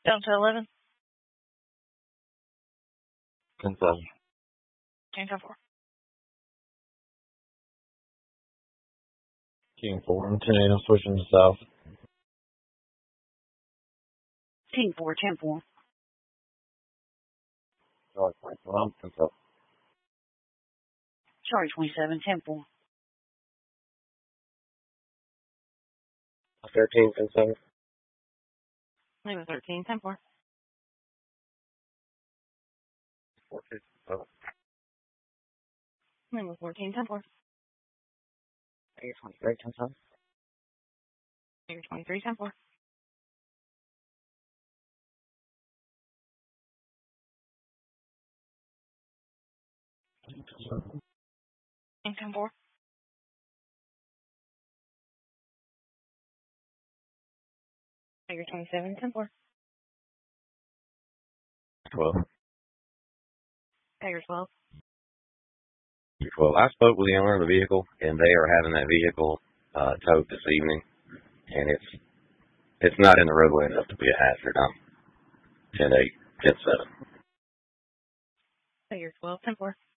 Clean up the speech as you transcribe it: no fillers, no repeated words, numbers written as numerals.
Down to 11. 10-7. King 10-4. King 4 and 10-8. I'm switching to south. King 4, 10-4. Charlie 27, 10-7. Charlie 27, 10-4. 13, 10-7. Lima 13, 10-4. 14, 7. Lima 14, 10-4. Tiger 23, 10-7. Tiger 23, 10-4. King 10-4. Tiger 27, 10-4. 12. Tiger 12. 12. I spoke with the owner of the vehicle, and they are having that vehicle towed this evening, and it's not in the roadway enough to be a hazard. 10-8, 10-7. Tiger 12, 10-4.